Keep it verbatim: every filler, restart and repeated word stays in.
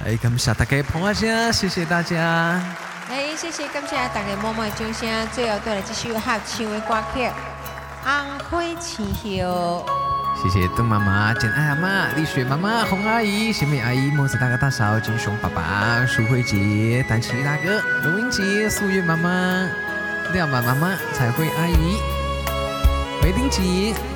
哎，感谢大家捧场，谢谢大家。 哎，谢谢感谢大家默默的掌声，最后带来这首合唱的歌曲《红花青叶》。 谢谢邓妈妈、简爱阿妈、丽雪妈妈、洪阿姨、贤美阿姨、墨子大哥大嫂、金雄爸爸、淑慧姐、丹琪大哥、龙英姐、素月妈妈、廖妈妈妈、彩慧阿姨、梅丁姐。